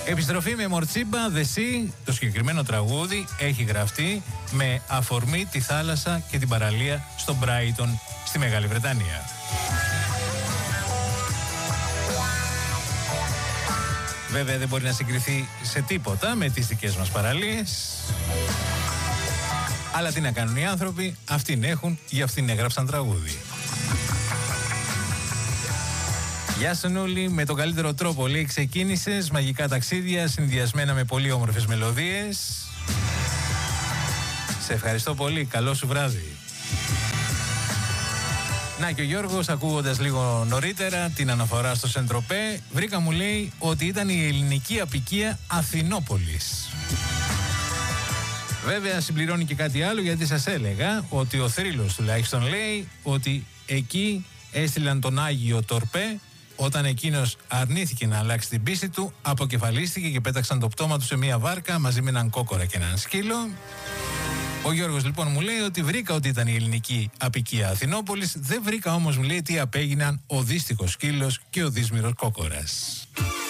Επιστροφή με Μορτσίμπα, The Sea. Το συγκεκριμένο τραγούδι έχει γραφτεί με αφορμή τη θάλασσα και την παραλία στο Brighton στη Μεγάλη Βρετανία. Βέβαια δεν μπορεί να συγκριθεί σε τίποτα με τις δικές μας παραλίες. Αλλά τι να κάνουν οι άνθρωποι, αυτήν έχουν, για αυτήν έγραψαν τραγούδι. Γεια σου Νούλη, με τον καλύτερο τρόπο λέει ξεκίνησες, μαγικά ταξίδια συνδυασμένα με πολύ όμορφες μελωδίες. Σε ευχαριστώ πολύ, καλό σου βράδυ. Να και ο Γιώργος, ακούγοντας λίγο νωρίτερα την αναφορά στο Σεντροπέ, βρήκα μου λέει ότι ήταν η ελληνική αποικία Αθηνόπολης. Βέβαια συμπληρώνει και κάτι άλλο, γιατί σας έλεγα ότι ο θρύλος τουλάχιστον λέει ότι εκεί έστειλαν τον Άγιο Τορπέ. Όταν εκείνος αρνήθηκε να αλλάξει την πίστη του, αποκεφαλίστηκε και πέταξαν το πτώμα του σε μια βάρκα μαζί με έναν κόκορα και έναν σκύλο. Ο Γιώργος λοιπόν μου λέει ότι βρήκα ότι ήταν η ελληνική αποικία Αθηνόπολης, δεν βρήκα όμως μου λέει τι απέγιναν ο δύστιχος σκύλος και ο δύσμυρος κόκορας.